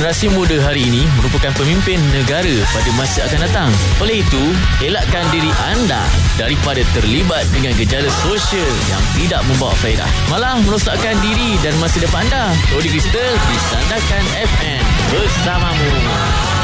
Generasi muda hari ini merupakan pemimpin negara pada masa akan datang. Oleh itu, elakkan diri anda daripada terlibat dengan gejala sosial yang tidak membawa faedah, malah merosakkan diri dan masa depan anda. Rodi Kristal di Sandakan FM bersamamu.